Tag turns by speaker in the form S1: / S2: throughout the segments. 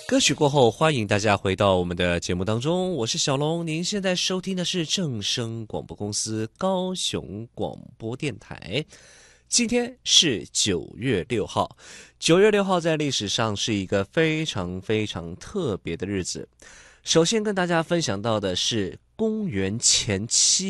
S1: 歌曲过后，欢迎大家回到我们的节目当中，我是小龙。您现在收听的是正声广播公司高雄广播电台。今天是9月6号，9月6号在历史上是一个非常非常特别的日子。首先跟大家分享到的是公元前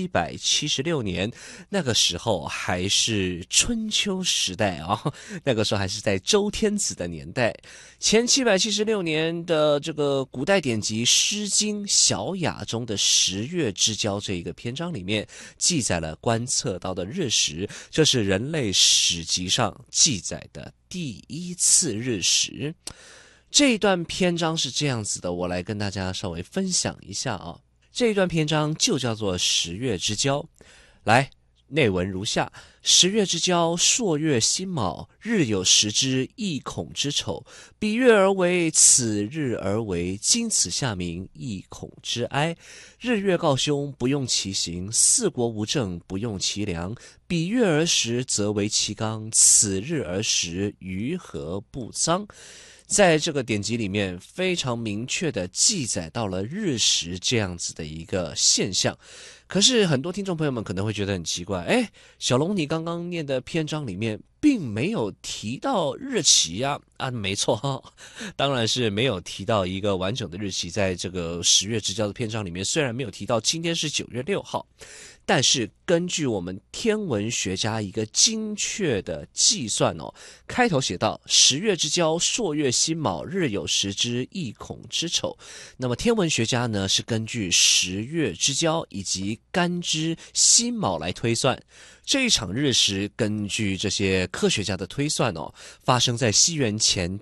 S1: 776年，那个时候还是春秋时代啊，那个时候还是在周天子的年代。前776年的这个古代典籍《诗经·小雅》中的十月之交这一个篇章里面，记载了观测到的日食，这是人类史籍上记载的第一次日食。这一段篇章是这样子的，我来跟大家稍微分享一下啊。这一段篇章就叫做十月之交。来，内文如下：十月之交，朔月辛卯，日有食之，亦恐之丑。彼月而为，此日而为，今此夏民，亦恐之哀。日月告凶，不用其行；四国无政，不用其良。彼月而食，则为其纲；此日而食，于何不臧？在这个典籍里面非常明确的记载到了日食这样子的一个现象。可是很多听众朋友们可能会觉得很奇怪，小龙你刚刚念的篇章里面并没有提到日期啊，没错，当然是没有提到一个完整的日期。在这个十月之交的篇章里面，虽然没有提到今天是9月6号，但是根据我们天文学家一个精确的计算开头写到十月之交，朔月辛卯，日有食之，亦恐之丑。那么天文学家呢是根据十月之交以及干支辛卯来推算。这一场日食根据这些科学家的推算发生在西元前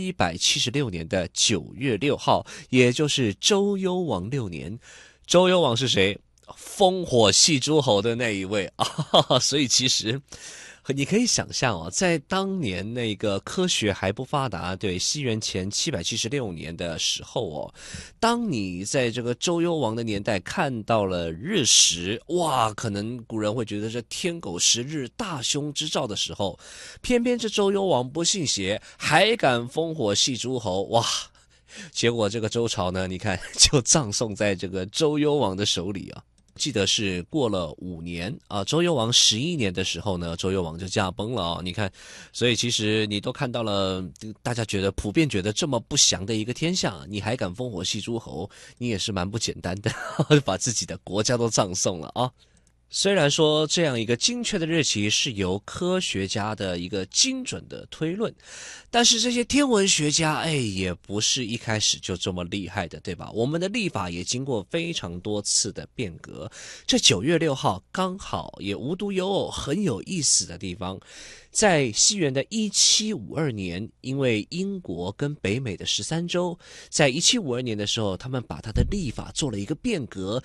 S1: 776年的9月6号，也就是周幽王6年。周幽王是谁？烽火戏诸侯的那一位啊，所以其实你可以想象在当年那个科学还不发达，对，西元前776年的时候当你在这个周幽王的年代看到了日食，哇，可能古人会觉得这天狗食日，大凶之兆的时候，偏偏这周幽王不信邪，还敢烽火戏诸侯，哇！结果这个周朝呢，你看就葬送在这个周幽王的手里啊。记得是过了5年啊，周幽王11年的时候呢，周幽王就驾崩了你看，所以其实你都看到了，大家普遍觉得这么不祥的一个天象，你还敢烽火戏诸侯，你也是蛮不简单的，把自己的国家都葬送了啊。虽然说这样一个精确的日期是由科学家的一个精准的推论，但是这些天文学家也不是一开始就这么厉害的，对吧？我们的历法也经过非常多次的变革，这9月6号刚好也无独有偶，很有意思的地方。在西元的1752年，因为英国跟北美的13州，在1752年的时候，他们把他的历法做了一个变革，